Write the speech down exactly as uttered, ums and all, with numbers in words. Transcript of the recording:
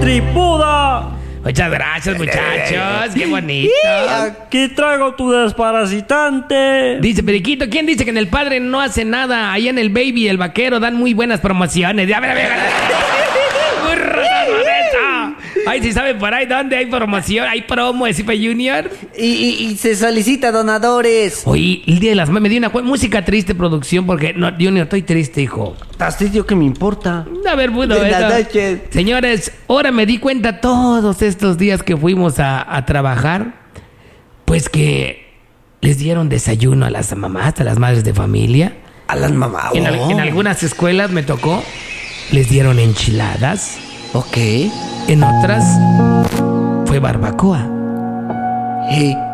tripuda. Muchas gracias, muchachos. Qué bonito. Aquí traigo tu desparasitante. Dice Periquito, ¿quién dice que en el Padre no hace nada? Allá en el Baby, el Vaquero, dan muy buenas promociones. A ver, a ver, a ver. ¡Burro, ay, si saben por ahí dónde hay promoción, hay promo de Cipe Junior. Y, y, y se solicita donadores. Oye, el día de las mamás me dio una música triste, producción, porque no, Junior, estoy triste, hijo. ¿Estás triste? ¿Qué me importa? A ver, bueno, Buenas noches. Señores, ahora me di cuenta todos estos días que fuimos a, a trabajar, pues que les dieron desayuno a las mamás, a las madres de familia. A las mamás. En, al, en algunas escuelas me tocó, les dieron enchiladas. Ok. En otras fue barbacoa. Hey.